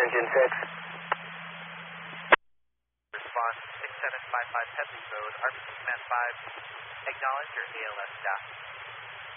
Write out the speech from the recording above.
engine 6. Response 6755 Headley Road, RBC Command 5. Acknowledge your ALS staff.